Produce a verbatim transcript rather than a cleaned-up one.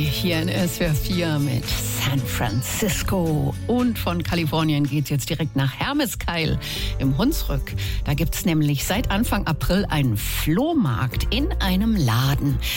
hier in S W R vier mit San Francisco. Und von Kalifornien geht's jetzt direkt nach Hermeskeil im Hunsrück. Da gibt's nämlich seit Anfang April einen Flohmarkt in einem Laden.